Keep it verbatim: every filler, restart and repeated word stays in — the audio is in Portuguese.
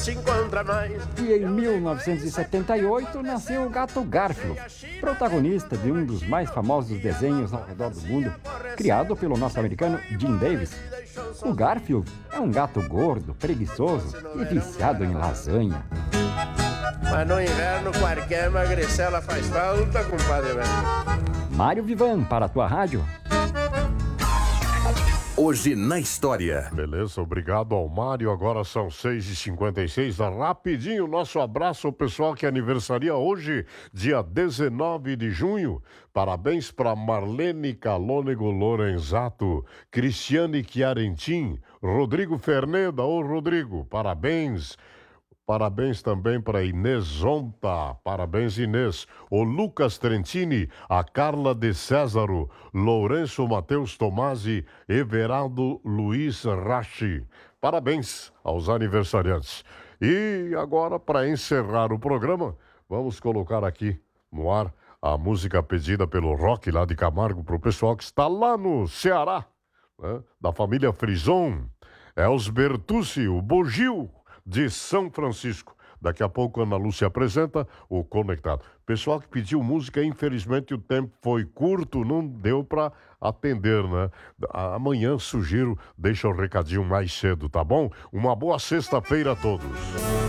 se encontra mais. E em mil novecentos e setenta e oito nasceu o gato Garfield, protagonista de um dos mais famosos desenhos ao redor do mundo, criado pelo norte-americano Jim Davis. O Garfield é um gato gordo, preguiçoso e viciado em lasanha. Mas no inverno qualquer magricela faz falta, compadre velho. Mário Vivan, para a tua rádio. Hoje na história. Beleza, obrigado ao Mário. Agora são seis e cinquenta e seis. Rapidinho, nosso abraço ao pessoal que aniversaria hoje, dia dezenove de junho. Parabéns para Marlene Calônego Lorenzato, Cristiane Chiarentin, Rodrigo Ferneda. Ô, Rodrigo, parabéns. Parabéns também para Inês Zonta. Parabéns, Inês. O Lucas Trentini, a Carla de Césaro, Lourenço Matheus Tomasi, Everaldo Luiz Rachi. Parabéns aos aniversariantes. E agora, para encerrar o programa, vamos colocar aqui no ar a música pedida pelo Rock lá de Camargo para o pessoal que está lá no Ceará, né? Da família Frison. É os Bertucci, o Bugio de São Francisco. Daqui a pouco Ana Lúcia apresenta o Conectado. Pessoal que pediu música, infelizmente o tempo foi curto, não deu para atender, né? Amanhã sugiro, deixa o recadinho mais cedo, tá bom? Uma boa sexta-feira a todos.